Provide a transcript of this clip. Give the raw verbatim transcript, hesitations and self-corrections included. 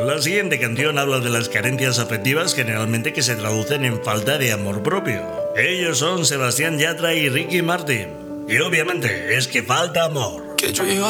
La siguiente canción habla de las carencias afectivas generalmente que se traducen en falta de amor propio. Ellos son Sebastián Yatra y Ricky Martin. Y obviamente es que falta amor. Que yo iba